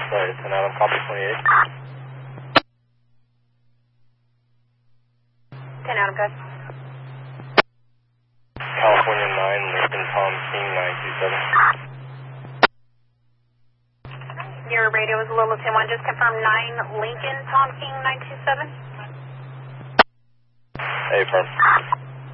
Sorry, 10 Adam, copy 28. 10 Adam, good. California 9, Lincoln Tom King 927. Your radio is a little 10-1. Just confirm 9 Lincoln Tom King 927. Hey, firm.